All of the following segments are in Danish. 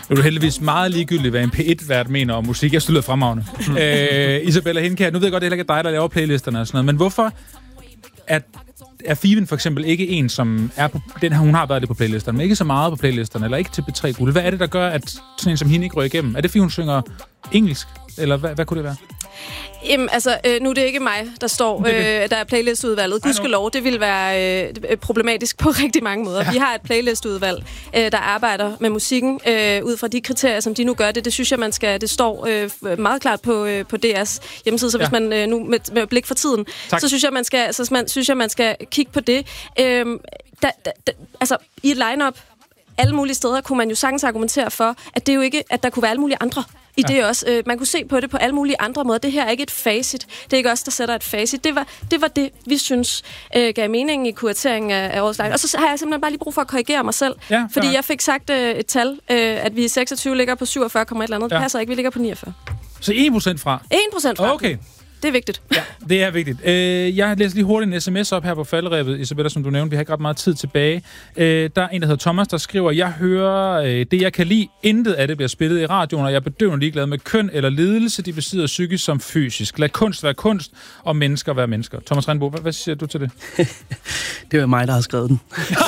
Det er heldigvis meget ligegyldigt, hvad en P1-vært mener om musik. Jeg lyder fremragende. Isabella Hindkjær, nu ved jeg godt, det er ikke dig, der laver playlisterne og sådan noget, men hvorfor er Fiven for eksempel ikke en, som er på... Hun har været det på playlisterne, men ikke så meget på playlisterne, eller ikke til P3 Guld. Hvad er det, der gør, at sådan en som hende ikke rører igennem? Er det, fordi hun synger engelsk? Eller hvad kunne det være? Jamen, altså, nu er det ikke mig, der står, der er playlistudvalget. Gudskelov, det vil være problematisk på rigtig mange måder. Ja. Vi har et playlistudvalg, der arbejder med musikken ud fra de kriterier, som de nu gør det. Det synes jeg, man skal... Det står meget klart på DR's hjemmeside, så hvis man nu med blik for tiden, så synes jeg, man skal kigge på det. Altså, i et line-up alle mulige steder kunne man jo sagtens argumentere for, at det jo ikke, at der kunne være alle mulige andre i det også. Man kunne se på det på alle mulige andre måder. Det her er ikke et facit. Det er ikke os, der sætter et facit. Det var det, vi synes gav mening i kurateringen af årets line. Og så har jeg simpelthen bare lige brug for at korrigere mig selv. Ja, fordi jeg fik sagt et tal, at vi i 26 ligger på 47,1 eller andet. Det passer ikke, vi ligger på 49. Så 1% fra? 1% fra. Okay. Det er vigtigt. Ja, det er vigtigt. Jeg læser lige hurtigt en sms op her på falderebet, Isabella, som du nævnte. Vi har ikke ret meget tid tilbage. Der er en, der hedder Thomas, der skriver, jeg hører det, jeg kan lide. Intet af det bliver spillet i radioen, og jeg er bedøvende ligeglad med køn eller lidelse. De besidder psykisk som fysisk. Lad kunst være kunst, og mennesker være mennesker. Thomas Rindbo, hvad siger du til det? Det var mig, der har skrevet den.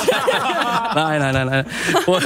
Nej.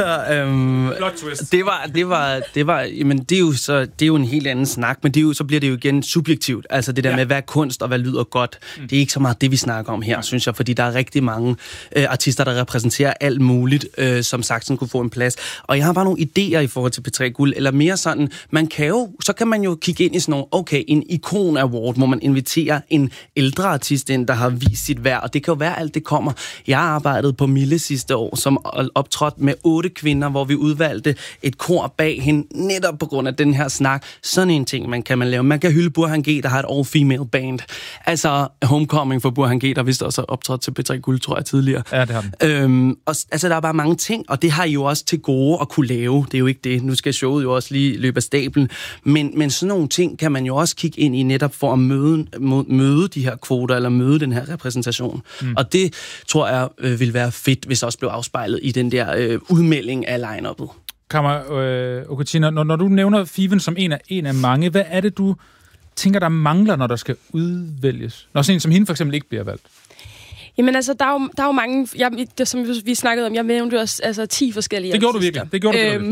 Det var, jamen det er jo en helt anden snak, men så bliver det jo igen subjektivt. Altså det der med, hvad er kunst og hvad lyder godt. Det er ikke så meget det, vi snakker om her, synes jeg, fordi der er rigtig mange artister, der repræsenterer alt muligt, som sagtens kunne få en plads. Og jeg har bare nogle idéer i forhold til P3 Guld, eller mere sådan, så kan man jo kigge ind i sådan nogle, en ikon award, hvor man inviterer en ældre artist ind, der har vist sit værd, og det kan jo være alt det kommer. Jeg arbejdede på Mille sidste år, som optrådte med 8 kvinder, hvor vi udvalgte et kor bag hende, netop på grund af den her snak. Sådan en ting, man kan lave. Man kan hylde Burhan G, der har et all-female band. Altså Homecoming for Burhan G, der vist også optrådt til P3 Guld, tror jeg, tidligere. Ja, det har den. Der er bare mange ting, og det har I jo også til gode at kunne lave. Det er jo ikke det. Nu skal showet jo også lige løbe af stablen. Men sådan nogle ting kan man jo også kigge ind i netop for at møde de her kvoter, eller møde den her repræsentation. Og det, tror jeg, vil være fedt, hvis også blev afspejlet i den der udmelding af line-uppet. Kammer Okuchina, når du nævner Fiven som en af mange, hvad er det, du tænker, der mangler, når der skal udvælges? Når sådan en som hende for eksempel ikke bliver valgt? Jamen altså, der er jo mange... som vi snakkede om, jeg nævnte også 10 forskellige... Det gjorde du virkelig. Det gjorde du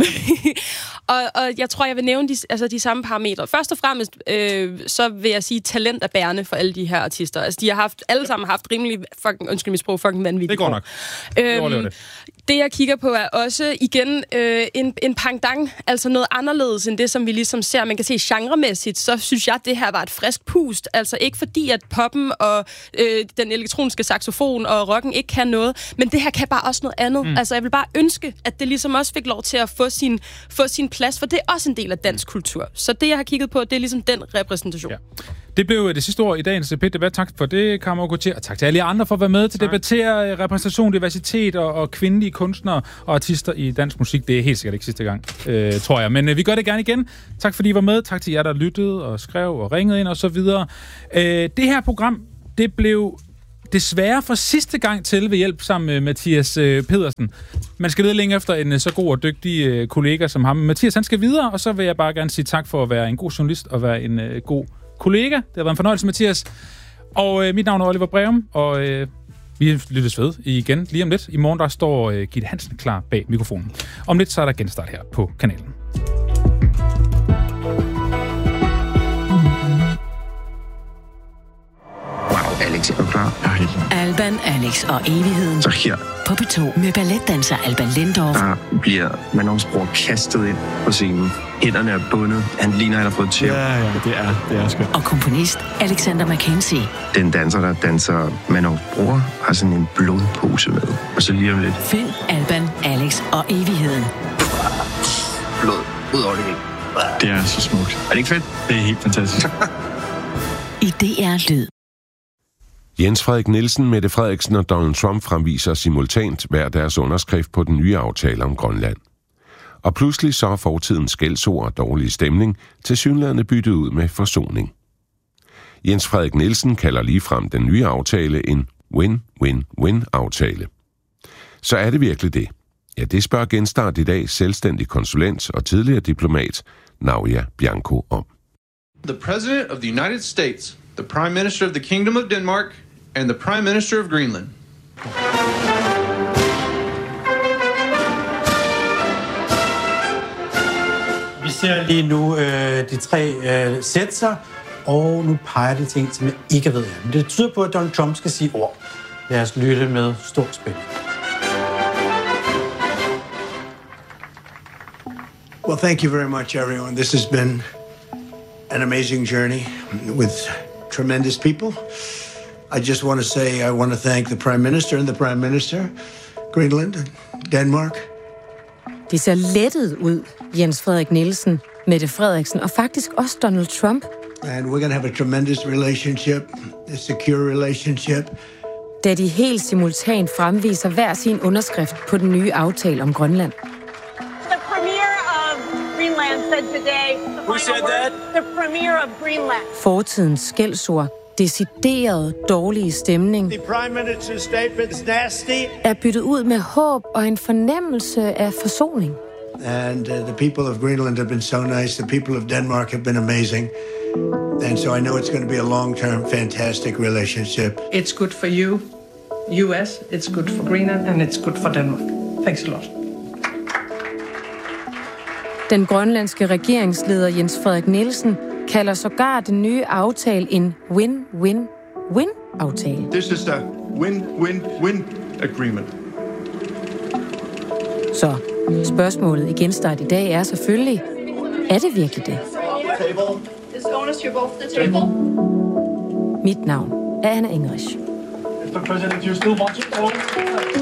og jeg tror, jeg vil nævne de samme parametre. Først og fremmest, så vil jeg sige, talent er bærende for alle de her artister. Altså, de har alle sammen haft rimelig fucking vanvittigt. Det går nok. Det overlever det. Det, jeg kigger på, er også igen en pangdang, altså noget anderledes end det, som vi ligesom ser. Man kan se genremæssigt, så synes jeg, at det her var et frisk pust. Altså ikke fordi, at poppen og den elektroniske saxofon og rocken ikke kan noget, men det her kan bare også noget andet. Altså jeg vil bare ønske, at det ligesom også fik lov til at få sin plads, for det er også en del af dansk kultur. Så det, jeg har kigget på, det er ligesom den repræsentation. Ja. Det blev det sidste ord i dagens P1-debat. Tak for det, Kammer Okuchina, og tak til alle andre for at være med til at debattere repræsentation, diversitet og kvindelige kunstnere og artister i dansk musik. Det er helt sikkert ikke sidste gang, tror jeg. Men vi gør det gerne igen. Tak fordi I var med. Tak til jer, der lyttede og skrev og ringede ind og så videre. Det her program, det blev desværre for sidste gang til ved hjælp sammen med Mathias Pedersen. Man skal lede længe efter en så god og dygtig kollega som ham. Mathias, han skal videre, og så vil jeg bare gerne sige tak for at være en god journalist og være en god kollega. Det har været en fornøjelse, Mathias. Og mit navn er Oliver Breum, og vi lyttes ved igen lige om lidt. I morgen der står Gitte Hansen klar bag mikrofonen. Om lidt så er der genstart her på kanalen. Alex, er du klar? Alban, Alex og evigheden. Så her. På P2 med balletdanser Alban Lindorff. Der bliver Manons bror kastet ind på scenen. Hænderne er bundet. Han ligner, han har fået tæv. Ja, det er skønt. Og komponist Alexander Mackenzie. Den danser, der danser Manons bror, har sådan en blodpose med. Og så lige om lidt. Find Alban, Alex og evigheden. Blod ud over det hele. Det er så smukt. Er det ikke fedt? Det er helt fantastisk. I DR Lyd. Jens Frederik Nielsen, Mette Frederiksen og Donald Trump fremviser simultant hver deres underskrift på den nye aftale om Grønland. Og pludselig så er fortidens skældsord og dårlig stemning tilsyneladende byttet ud med forsoning. Jens Frederik Nielsen kalder ligefrem den nye aftale en win-win-win-aftale. Så er det virkelig det? Ja, det spørger Genstart i dag selvstændig konsulent og tidligere diplomat Naoya Bianco om. The President of the United States, the Prime Minister of the Kingdom of Denmark, and the Prime Minister of Greenland. Vi ser lige nu de tre sætte sig, og nu peger de ting, som jeg ikke ved. Men det tyder på, at Donald Trump skal sige ord. Lad os lytte med stor spænding. Well, thank you very much, everyone. This has been an amazing journey with tremendous people. I just want to say I want to thank the Prime Minister and the Prime Minister, Greenland and Denmark. Det ser lettet ud, Jens Frederik Nielsen, Mette Frederiksen og faktisk også Donald Trump. And we're going to have a tremendous relationship, a secure relationship. Da de helt simultant fremviser hver sin underskrift på den nye aftale om Grønland. The premier of Greenland said today, Who said that? The premier of Greenland. Fortidens skældsord, decideret dårlige stemning, The prime minister's statement is nasty. er byttet ud med håb og en fornemmelse af forsoning. And the people of Greenland have been so nice. The people of Denmark have been amazing. And so I know it's going to be a long-term, fantastic relationship. It's good for you, US, it's good for Greenland, and it's good for Denmark. Thanks a lot. Den grønlandske regeringsleder Jens Frederik Nielsen kalder sågar den nye aftale en win-win-win-aftale. This is a win-win-win agreement. Så spørgsmålet i Genstart i dag er selvfølgelig, er det virkelig det? Mit navn er Anna English. Mr. President, you still want to talk?